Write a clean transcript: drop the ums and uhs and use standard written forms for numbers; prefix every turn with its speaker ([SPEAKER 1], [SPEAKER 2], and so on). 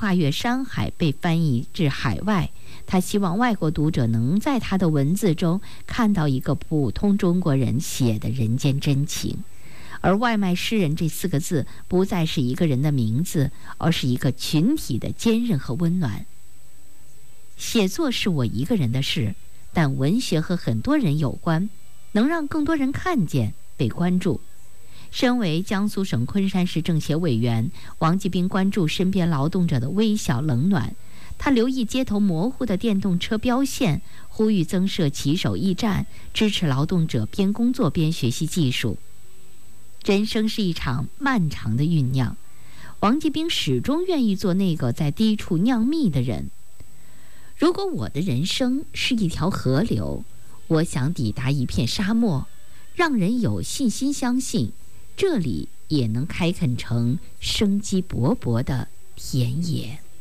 [SPEAKER 1] 跨越山海被翻译至海外，他希望外国读者能在他的文字中看到一个普通中国人写的人间真情。而外卖诗人这4个字不再是一个人的名字，而是一个群体的坚韧和温暖。写作是我一个人的事，但文学和很多人有关，能让更多人看见被关注。身为江苏省昆山市政协委员，王继兵关注身边劳动者的微小冷暖。他留意街头模糊的电动车标线，呼吁增设骑手驿站，支持劳动者边工作边学习技术。人生是一场漫长的酝酿，王继兵始终愿意做那个在低处酿蜜的人。如果我的人生是一条河流，我想抵达一片沙漠，让人有信心相信这里也能开垦成生机勃勃的田野。